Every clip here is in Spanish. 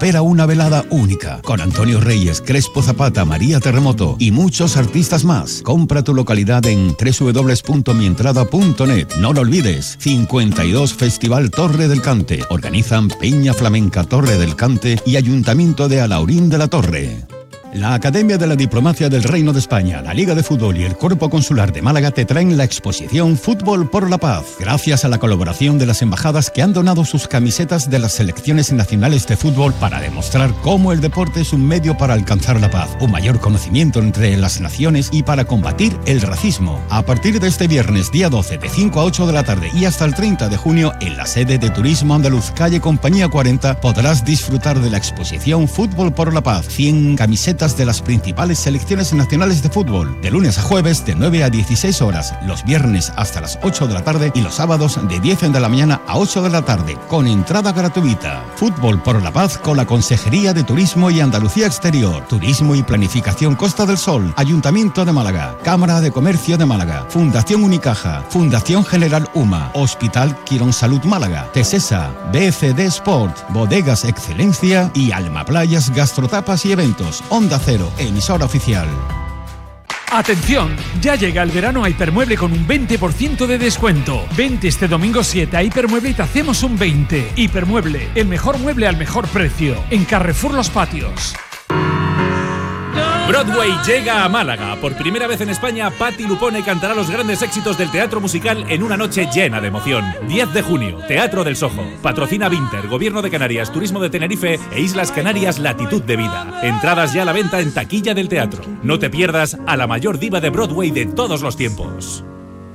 espera una velada única con Antonio Reyes, Crespo Zapata, María Terremoto y muchos artistas más. Compra tu localidad en www.mientrada.net. No lo olvides, 52 Festival Torre del Cante. Organizan Peña Flamenca Torre del Cante y Ayuntamiento de Alhaurín de la Torre. La Academia de la Diplomacia del Reino de España, la Liga de Fútbol y el Cuerpo Consular de Málaga te traen la exposición Fútbol por la Paz, gracias a la colaboración de las embajadas que han donado sus camisetas de las selecciones nacionales de fútbol para demostrar cómo el deporte es un medio para alcanzar la paz, un mayor conocimiento entre las naciones y para combatir el racismo. A partir de este viernes, día 12, de 5 a 8 de la tarde y hasta el 30 de junio, en la sede de Turismo Andaluz, calle Compañía 40, podrás disfrutar de la exposición Fútbol por la Paz, 100 camisetas de las principales selecciones nacionales de fútbol, de lunes a jueves de 9 a 16 horas, los viernes hasta las 8 de la tarde y los sábados de 10 de la mañana a 8 de la tarde, con entrada gratuita. Fútbol por la Paz con la Consejería de Turismo y Andalucía Exterior, Turismo y Planificación Costa del Sol, Ayuntamiento de Málaga, Cámara de Comercio de Málaga, Fundación Unicaja, Fundación General UMA, Hospital Quirón Salud Málaga, Tesesa, BCD Sport, Bodegas Excelencia y Alma Playas Gastrotapas y Eventos. Onda Cero, emisora oficial. ¡Atención! Ya llega el verano a Hipermueble con un 20% de descuento. Vente este domingo 7 a Hipermueble y te hacemos un 20%. Hipermueble, el mejor mueble al mejor precio. En Carrefour Los Patios. Broadway llega a Málaga. Por primera vez en España, Patti Lupone cantará los grandes éxitos del teatro musical en una noche llena de emoción. 10 de junio, Teatro del Sojo. Patrocina Vinter, Gobierno de Canarias, Turismo de Tenerife e Islas Canarias Latitud de Vida. Entradas ya a la venta en taquilla del teatro. No te pierdas a la mayor diva de Broadway de todos los tiempos.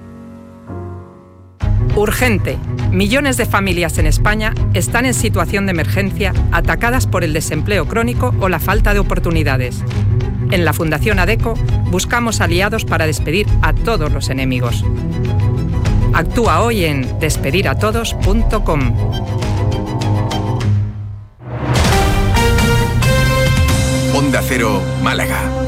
Urgente. Millones de familias en España están en situación de emergencia, atacadas por el desempleo crónico o la falta de oportunidades. En la Fundación ADECO buscamos aliados para despedir a todos los enemigos. Actúa hoy en despediratodos.com. Onda Cero, Málaga.